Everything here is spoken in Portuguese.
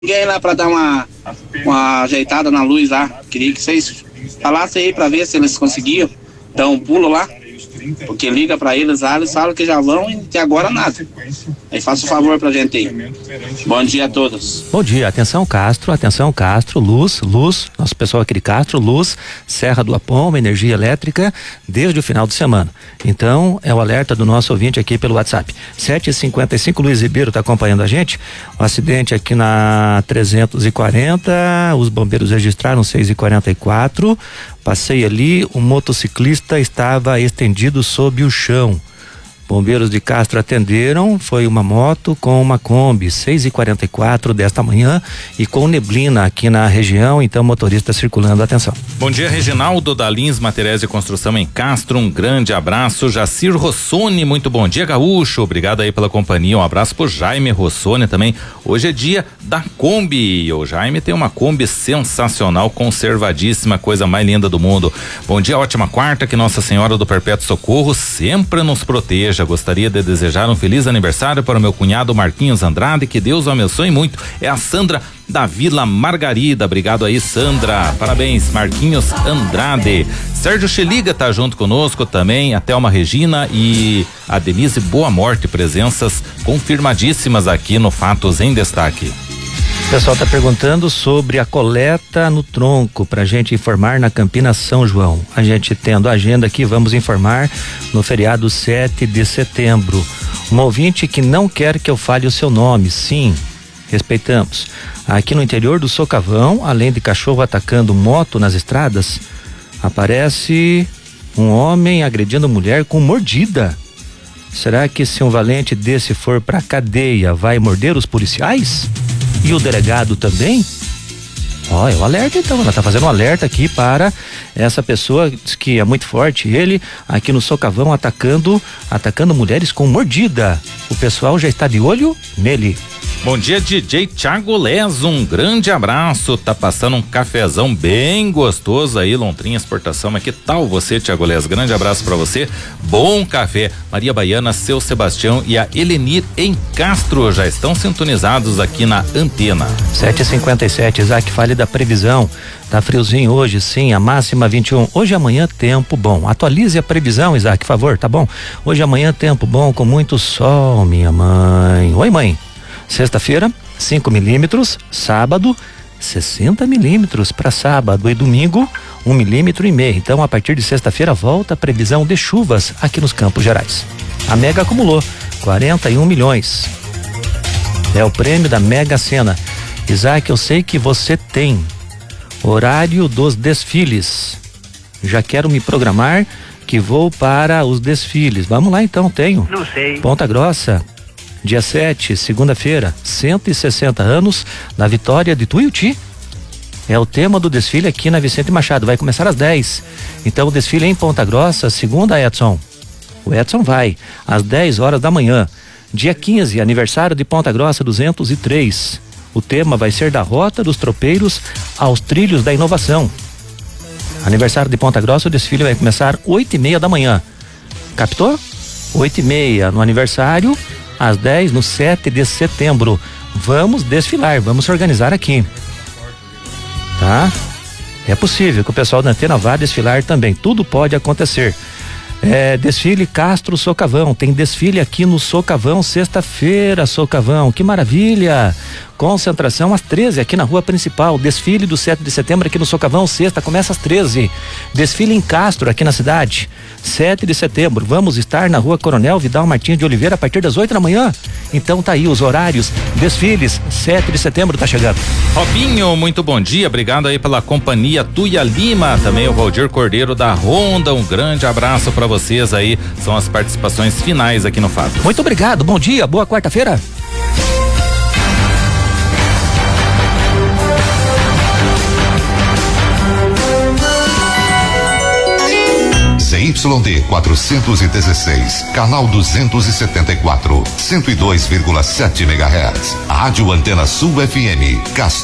ninguém lá pra dar uma ajeitada na luz lá. Queria que vocês falassem aí pra ver se eles conseguiam dar um pulo lá. Porque liga pra eles lá, eles falam que já vão e até agora nada. Aí faça um favor pra gente aí. Bom dia a todos. Bom dia, atenção Castro, luz, nosso pessoal aqui de Castro, luz, Serra do Apoma, energia elétrica, desde o final de semana. Então, é o alerta do nosso ouvinte aqui pelo WhatsApp. 7h55, Luiz Ribeiro tá acompanhando a gente. Um acidente aqui na 340, os bombeiros registraram 6h44. Passei ali, o motociclista estava estendido sob o chão. Bombeiros de Castro atenderam, foi uma moto com uma Kombi, 6h44 desta manhã e com neblina aqui na região, então motorista circulando, atenção. Bom dia, Reginaldo da Lins Materiais de Construção em Castro, um grande abraço. Jacir Rossoni, muito bom dia, gaúcho, obrigado aí pela companhia, um abraço pro Jaime Rossoni também. Hoje é dia da Kombi, o Jaime tem uma Kombi sensacional, conservadíssima, coisa mais linda do mundo. Bom dia, ótima quarta, que Nossa Senhora do Perpétuo Socorro sempre nos proteja. Gostaria de desejar um feliz aniversário para o meu cunhado Marquinhos Andrade, que Deus o abençoe muito. É a Sandra da Vila Margarida, obrigado aí, Sandra, parabéns, Marquinhos Andrade. Sérgio Cheliga tá junto conosco também, a Thelma Regina e a Denise Boa Morte, presenças confirmadíssimas aqui no Fatos em Destaque. O pessoal está perguntando sobre a coleta no tronco, para a gente informar na Campinas São João. A gente tendo a agenda aqui, vamos informar no feriado 7 de setembro. Um ouvinte que não quer que eu fale o seu nome, sim, respeitamos. Aqui no interior do Socavão, além de cachorro atacando moto nas estradas, aparece um homem agredindo mulher com mordida. Será que se um valente desse for pra cadeia, vai morder os policiais? E o delegado também? É o alerta então, ela tá fazendo um alerta aqui para essa pessoa que é muito forte, ele aqui no Socavão atacando mulheres com mordida. O pessoal já está de olho nele. Bom dia, DJ Thiago Les, um grande abraço, tá passando um cafezão bem gostoso aí, Lontrinha Exportação, mas que tal você, Thiago Les? Grande abraço pra você, bom café. Maria Baiana, seu Sebastião e a Elenir em Castro já estão sintonizados aqui na antena. 7h57, Isaac, fale da previsão. Tá friozinho hoje, sim, a máxima 21. Hoje e amanhã tempo bom. Atualize a previsão, Isaac, por favor, tá bom? Hoje e amanhã tempo bom com muito sol, minha mãe. Oi, mãe. Sexta-feira, 5 milímetros, sábado, 60 milímetros para sábado e domingo, 1,5 milímetro. Então, a partir de sexta-feira, volta a previsão de chuvas aqui nos Campos Gerais. A Mega acumulou 41 milhões. É o prêmio da Mega Sena. Isaac, eu sei que você tem horário dos desfiles. Já quero me programar que vou para os desfiles. Vamos lá então, tenho. Não sei. Ponta Grossa. Dia 7, segunda-feira, 160 anos da vitória de Tuiuti. É o tema do desfile aqui na Vicente Machado. Vai começar às 10. Então o desfile em Ponta Grossa, segunda, Edson. O Edson vai às 10 horas da manhã. Dia 15, aniversário de Ponta Grossa 203. O tema vai ser da Rota dos Tropeiros aos Trilhos da Inovação. Aniversário de Ponta Grossa, o desfile vai começar 8h30 da manhã. Captou? 8h30 no aniversário. Às 10 no 7 de setembro. Vamos desfilar, vamos se organizar aqui. Tá? É possível que o pessoal da antena vá desfilar também. Tudo pode acontecer. Desfile Castro Socavão. Tem desfile aqui no Socavão, sexta-feira, Socavão. Que maravilha! Concentração às 13 aqui na rua principal. Desfile do 7 de setembro aqui no Socavão, sexta, começa às 13. Desfile em Castro aqui na cidade. 7 de setembro, vamos estar na rua Coronel Vidal Martins de Oliveira a partir das 8 da manhã. Então tá aí os horários, desfiles, 7 de setembro tá chegando. Robinho, muito bom dia, obrigado aí pela companhia. Tuia Lima, também o Valdir Cordeiro da Honda, um grande abraço pra vocês aí, são as participações finais aqui no Fato. Muito obrigado, bom dia, boa quarta-feira. ZYD 416, canal 274, 102,7 MHz. Rádio Antena Sul FM, Castro.